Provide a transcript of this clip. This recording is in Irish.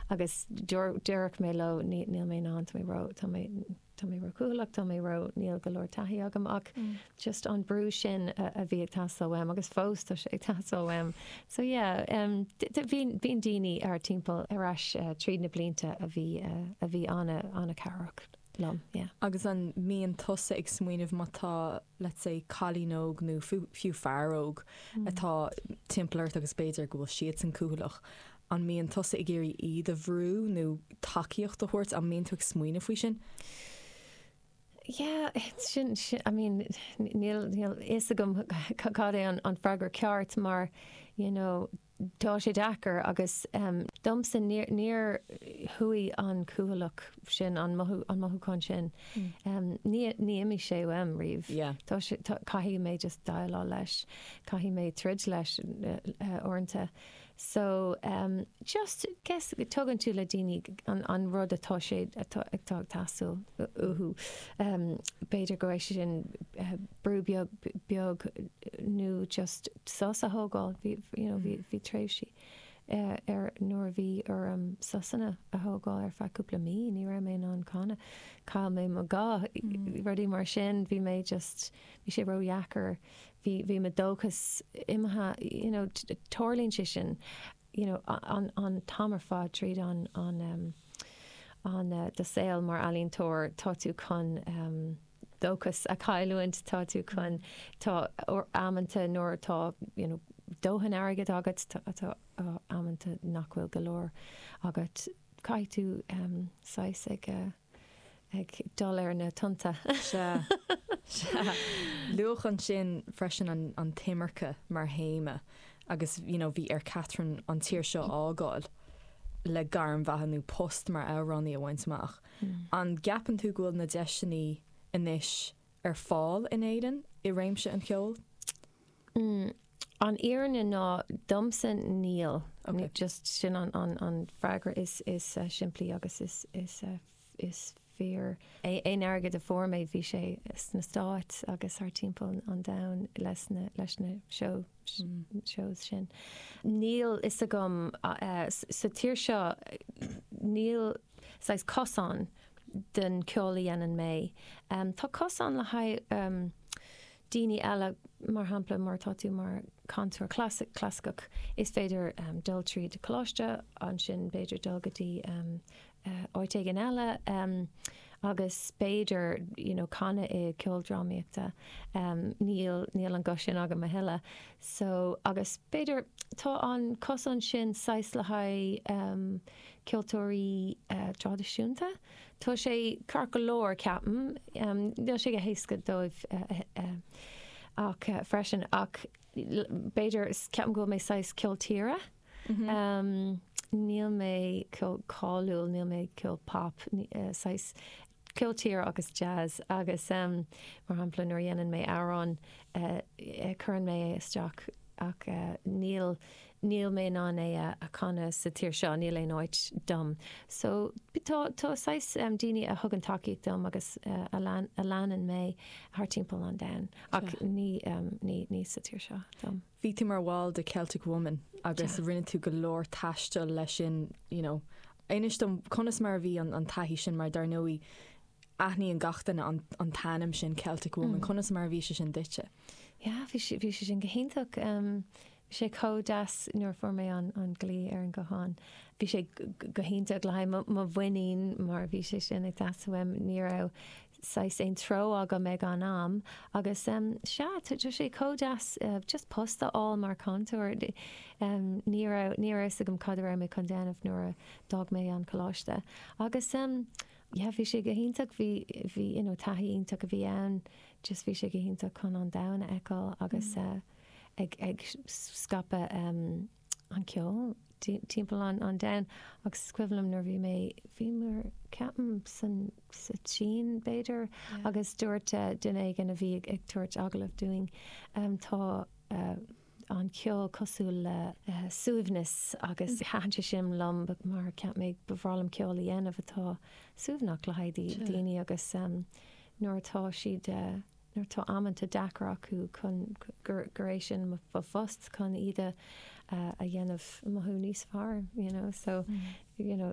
agus dúireach mé lo níl mé ná mé ro tá mé ro cúlaach tá mé ro níl go leir taí agam ach just an brú sin a bhí ag tasóim agus fósta ag tasóim. So bhín daoine ar timppel arás tríd na blianta a bhí anna carach. Lom, yeah. Agus an míon tosa ag smuoineh mátá, let's say, chalínóg nó fiú fearóg atá timpplairt agus beidir go bhfuil siad san cúlach. An míon tosa ag géirí iad a bhrú nó takeíocht a thuirt an míon tú ag smuoineh faoi sin? Yeah, sin I mean, níl is a gom cad é an freigar ceart mar, you know, tá sé dachar agus domsa níor thuí an cúlach sin an mothúáin sin. Ní imi sé riomh. Caithí mé just dailá leis, caithí mé trid leis orintanta. So just guess tugann tú le daoine an rud atá sé ag tasú uhu beidir go éis sin brú beag nó just sasa thógáil bhí tréimhsí nuair bhí ar sasanna a thógáil ar feicúpla mí ní ra mé an cána cá mé má gá rudí mar sin bhí mé just bhí sé roiheachar bhí me dóchas imethe tórlíonn si sin an tamar fád tríd an de saoil mar alíontóir tá tú chun dóchas a caiúint tá tú chun tá amanta nóir tá dóhan airgad agat tá amanta nachhfuil golóir agat cai tú sais ag dul ar na tunta. Luachan sin freisin an timarcha mar héime agus bhí ar Catherine an tíir seo ágáil le garm bheithanú post mar áránaí a bhaintach. An gapan tú ghfuil na deisinaí inis ar fáil in éidan I réimse an cheol? An éan ná domsa níl. Okay. Just sin an freigar is siimplí agus is fear. Ein airgad a formé bhí sé na Stáit agus ar timppel an da leis na shows sin. Níl is a gom sa tíir seo níl sais cosán den ceolaí an mé. Tá cosán le haid daoine eile mar hampla mar táú mar cantor clásicach is féidir dul tríd choláiste an sin beidir dulgadtí áit gan eile agus béidir canna I ceoldrámaíochta níl an go sin agam a heile. So agus béidir tá an cosán sin sais le haid ceoltóirí tradiisiúnta. Tá sé car go leor ceapan, níl sé go héasca dóibh ach freisin ach béidir ceapan go mé sais ceoltíre. Níl mé cáúil, níl mé ceol pop, sais ceoltíre agus jazz agus mar hampla nuair dhéanann mé árán churann mé isteach ach níl mé ná é a chana sa tíir seo níl é áit dom. So tá sais daoine a thugann takeíocht dom agus a leanan mé th timppel an dain ach ní sa tíir seo dom. Bhí tú mar bháil de Celtic Woman agus rinne tú go leor taiste leis sin, Éinis dom conas mar bhí an taithí sin mar dar nóí aithníí an gatainna an tanam sin Celtic Woman, conas mar bhí sin duite. Ja, bhí sé sin gohéintach sé códas nuair for mé an glí ar an goháin. Bhí sé gohéintach le má bhainín mar bhí sé sin ag tasfuim ní rah sais ein tro aga me gan am agus sé códas just posta all mar contour ní sa gom cadar me condanmh nuair a dog mé an choláiste agus bhí sé gohéintach bhí taithí ionach a bhí ann just bhí sé gohéintach chun an dana eáil agus ag scape an ceol timppel an den agus scuiblam nar bhí mar ceapan san sin beidir agus dúirt duine gan a bhí ag tuairt agalah doing tá an ceol cosú le suamhnas agus háinte sim lom mar ceap méid bhrálam ceolaí dhéanamh atá suamhnach le haidí daoine agus nuair atá siad nuair tá amanta dachar acu chun goréis sin fust chun iad a dhéanamh mothú níos fearr, so